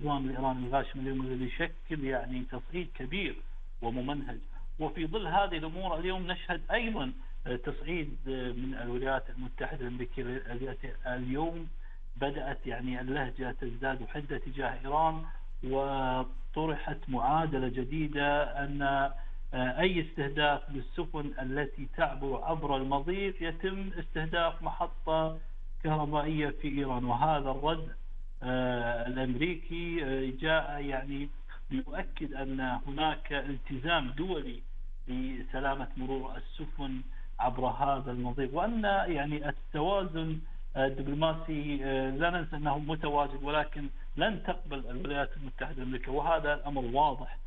العدوان الإيراني الغاشم اليوم الذي يشكل يعني تصعيد كبير وممنهج. وفي ظل هذه الأمور اليوم نشهد أيضا تصعيد من الولايات المتحدة الأمريكية التي اليوم بدأت يعني اللهجة تزداد حدة تجاه إيران، وطرحت معادلة جديدة أن أي استهداف للسفن التي تعبر عبر المضيق يتم استهداف محطة كهربائية في إيران. وهذا الرد الأمريكي جاء يعني ليؤكد أن هناك التزام دولي لسلامة مرور السفن عبر هذا المضيق، وأن يعني التوازن الدبلوماسي لا ننسى أنه متواجد، ولكن لن تقبل الولايات المتحدة الأمريكية، وهذا الأمر واضح،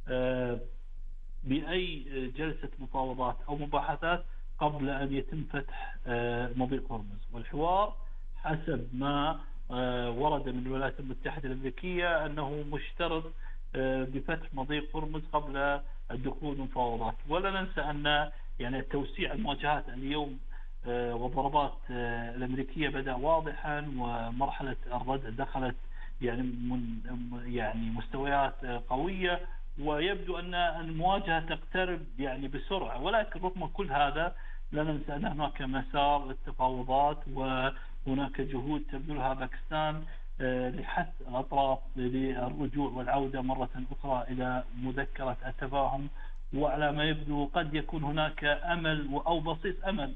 بأي جلسة مفاوضات أو مباحثات قبل أن يتم فتح مضيق هرمز. والحوار حسب ما ورد من الولايات المتحدة الأمريكية أنه مشترط بفتح مضيق هرمز قبل الدخول مفاوضات. ولا ننسى أن يعني توسيع المواجهات اليوم والضربات الأمريكية بدأ واضحا، ومرحلة الردع دخلت يعني مستويات قوية، ويبدو أن المواجهة تقترب يعني بسرعة. ولكن رغم كل هذا لا ننسى أن هناك مسار للتفاوضات، وهناك جهود تبذلها باكستان لحث الأطراف للرجوع والعودة مرة أخرى إلى مذكرة التفاهم. وعلى ما يبدو قد يكون هناك أمل أو بسيط أمل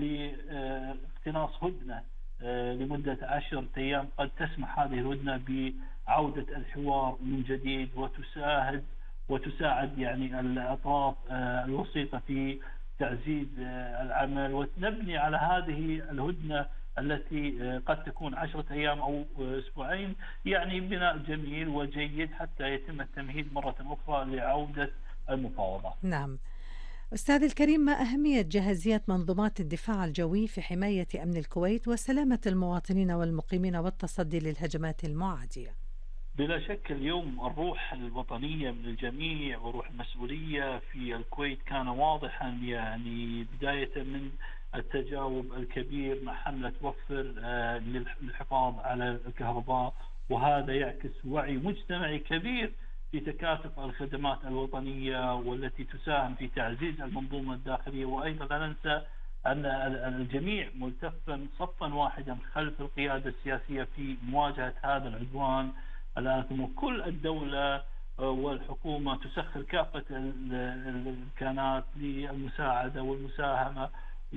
لاقتناص هدنة لمدة 10 أيام قد تسمح هذه الهدنة بعودة الحوار من جديد، وتساعد يعني الأطراف الوسيطة في تعزيز العمل، ونبني على هذه الهدنة التي قد تكون 10 أيام أو أسبوعين، يعني بناء جميل وجيد حتى يتم التمهيد مرة أخرى لعودة المفاوضات. نعم. أستاذ الكريم، ما أهمية جاهزية منظومات الدفاع الجوي في حماية أمن الكويت وسلامة المواطنين والمقيمين والتصدي للهجمات المعادية؟ بلا شك اليوم الروح الوطنية من الجميع وروح المسؤولية في الكويت كان واضحا، يعني بداية من التجاوب الكبير مع حملة وفر للحفاظ على الكهرباء، وهذا يعكس وعي مجتمعي كبير في تكاتف الخدمات الوطنية والتي تساهم في تعزيز المنظومة الداخلية. وأيضا لا ننسى أن الجميع ملتفا صفا واحدا خلف القيادة السياسية في مواجهة هذا العدوان الآثم. وكل الدولة والحكومة تسخر كافة الإمكانات للمساعدة والمساهمة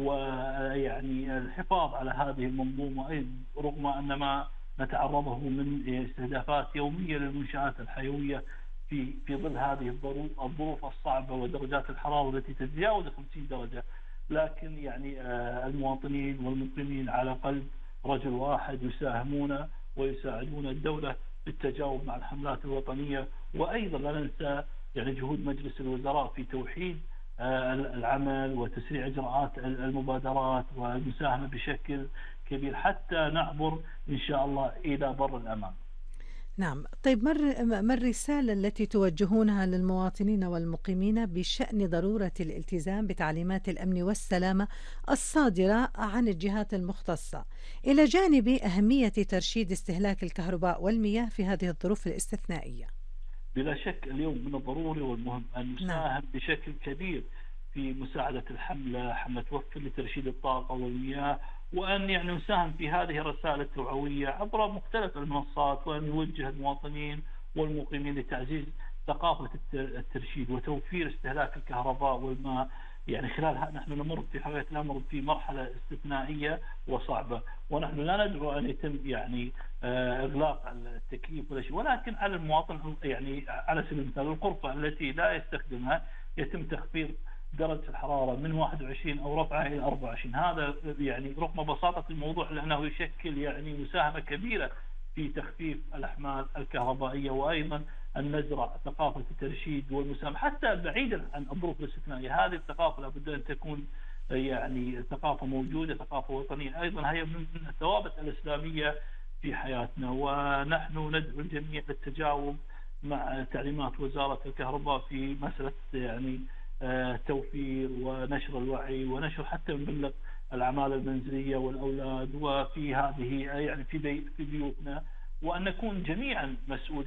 ويعني الحفاظ على هذه المنظومة، رغم أن ما نتعرضه من استهدافات يومية للمنشآت الحيوية في ظل هذه الظروف الصعبة ودرجات الحرارة التي تتجاوز 50 درجة. لكن يعني المواطنين والمقيمين على قلب رجل واحد يساهمون ويساعدون الدولة بالتجاوب مع الحملات الوطنية. وأيضا لا ننسى يعني جهود مجلس الوزراء في توحيد العمل وتسريع إجراءات المبادرات والمساهمة بشكل كبير حتى نعبر إن شاء الله إلى بر الأمان. نعم. طيب، ما الرسالة التي توجهونها للمواطنين والمقيمين بشأن ضرورة الالتزام بتعليمات الأمن والسلامة الصادرة عن الجهات المختصة، إلى جانب أهمية ترشيد استهلاك الكهرباء والمياه في هذه الظروف الاستثنائية؟ بلا شك اليوم من الضروري والمهم أن نساهم بشكل كبير في مساعدة حملة وفر لترشيد الطاقة والمياه، وأن يعني نساهم في هذه الرسائل التوعوية عبر مختلف المنصات، وأن نوجه المواطنين والمقيمين لتعزيز ثقافة الترشيد وتوفير استهلاك الكهرباء والماء. يعني خلال نحن نمر في حقيقة الأمر في مرحلة استثنائية وصعبة، ونحن لا ندعو أن يتم يعني إغلاق التكييف ولا شيء، ولكن على المواطن يعني على سبيل المثال الغرفة التي لا يستخدمها يتم تخفيض درجة الحرارة من 21 أو رفعها إلى 24. هذا يعني رغم بساطة الموضوع لأنه يشكل يعني مساهمة كبيرة في تخفيف الأحمال الكهربائية. وأيضا أن نزرع ثقافة الترشيد والمساهمة حتى بعيدا عن الظروف الاستثنائية. هذه الثقافة لابد أن تكون يعني ثقافة موجودة، ثقافة وطنية، أيضا هي من الثوابت الإسلامية في حياتنا. ونحن ندعو الجميع للتجاوب مع تعليمات وزارة الكهرباء في مسألة يعني توفير ونشر الوعي ونشر حتى نبلغ الأعمال المنزلية والأولاد وفي هذه يعني في بيوتنا، وأن نكون جميعا مسؤولين.